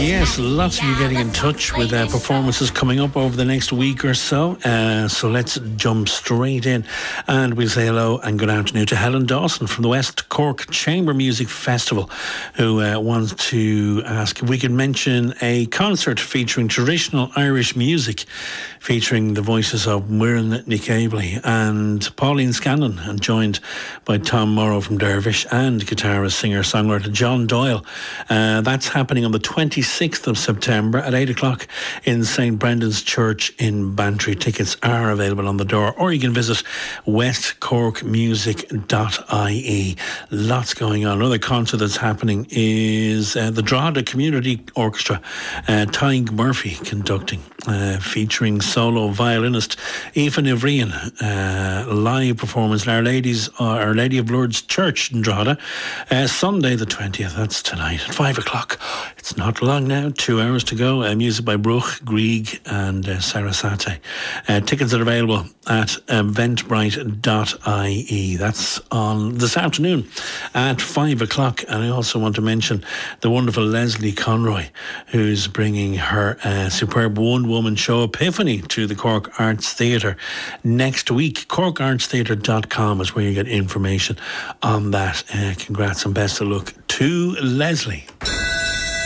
Yes, lots of you getting in touch with performances coming up over the next week or so. So let's jump straight in. And we'll say hello and good afternoon to Helen Dawson from the West Cork Chamber Music Festival, who wants to ask if we could mention a concert featuring traditional Irish music, featuring the voices of Muireann Nic Eabley and Pauline Scanlon, and joined by Tom Morrow from Dervish and guitarist, singer, songwriter John Doyle. That's happening on the 26th of September at 8 o'clock in St. Brendan's Church in Bantry. Tickets are available on the door, or you can visit westcorkmusic.ie. Lots going on. Another concert that's happening is the Drogheda Community Orchestra, Tyg Murphy conducting, featuring solo violinist Aoife Nivrian. Live performance at Our Lady of Lourdes Church in Drogheda, Sunday the 20th. That's tonight at 5 o'clock. It's not long now, 2 hours to go. Music by Bruch, Grieg and Sarasate. Tickets are available at eventbrite.ie. That's on this afternoon at 5 o'clock. And I also want to mention the wonderful Leslie Conroy, who's bringing her superb one-woman show Epiphany to the Cork Arts Theatre next week. CorkArtsTheatre.com is where you get information on that. Congrats and best of luck to Leslie.